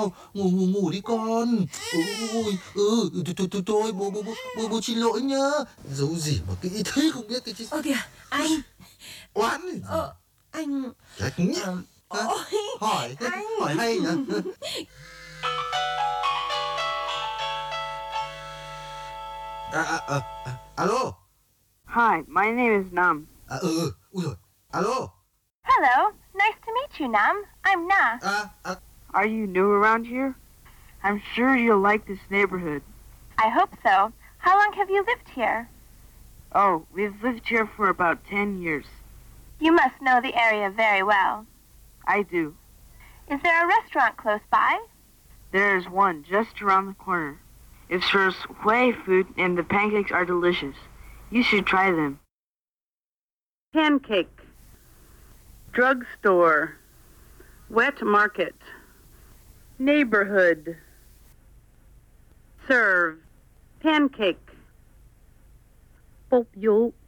เอาngủ đi con. Ôi, thôi, bố xin lỗi nhá. Giấu gì mà kỹ thế không biết cái chứ. Kìa, anh. Oán gì? Anh... Cái nhỉ? Hỏi hay nhỉ? Alo. Hi, my name is Nam. Ui rồi. Alo. Hello, nice to meet you, Nam. I'm Na. Are you new around here? I'm sure you'll like this neighborhood. I hope so. How long have you lived here? Oh, we've lived here for about 10 years. You must know the area very well. I do. Is there a restaurant close by? There's one just around the corner. It serves Hue food and the pancakes are delicious. You should try them. Pancake. Drugstore. Wet market. Neighborhood. Serve. Pancake. Phục vụ.